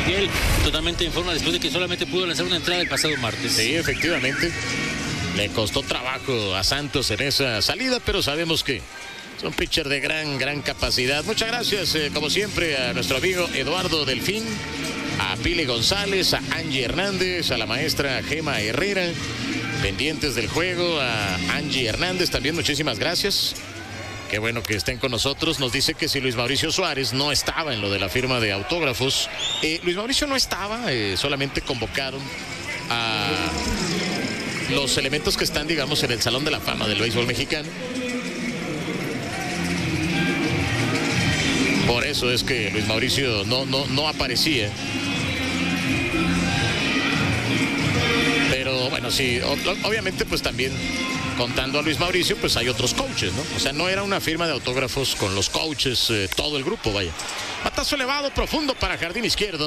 Miguel, totalmente en forma después de que solamente pudo lanzar una entrada el pasado martes. Sí, efectivamente. Le costó trabajo a Santos en esa salida, pero sabemos que es un pitcher de gran capacidad. Muchas gracias, como siempre, a nuestro amigo Eduardo Delfín, a Pili González, a Angie Hernández, a la maestra Gema Herrera, pendientes del juego, a Angie Hernández también, muchísimas gracias. Qué bueno que estén con nosotros. Nos dice que si Luis Mauricio Suárez no estaba en lo de la firma de autógrafos. Luis Mauricio no estaba, solamente convocaron a los elementos que están, digamos, en el Salón de la Fama del béisbol mexicano. Por eso es que Luis Mauricio no aparecía. Pero bueno, sí, obviamente pues también contando a Luis Mauricio, pues hay otros coaches, ¿no? O sea, no era una firma de autógrafos con los coaches, todo el grupo, vaya. Batazo elevado, profundo para jardín izquierdo.